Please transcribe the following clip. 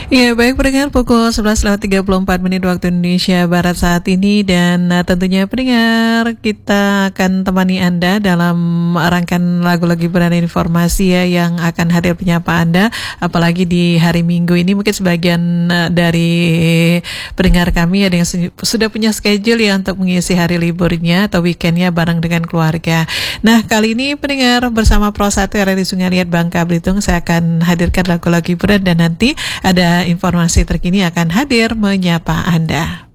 Ya, baik pendengar, pukul 11.34 waktu Indonesia Barat saat ini. Dan tentunya pendengar, kita akan temani Anda dalam rangkaian lagu-lagu hiburan informasi ya, yang akan hadir penyapa Anda. Apalagi di hari Minggu ini, mungkin sebagian dari pendengar kami ada yang sudah punya schedule ya untuk mengisi hari liburnya atau weekendnya bareng dengan keluarga. Nah, kali ini pendengar, bersama Pro 1 RRI Sungai Liat Bangka Belitung, saya akan hadirkan lagu-lagu hiburan dan nanti ada informasi terkini akan hadir menyapa Anda.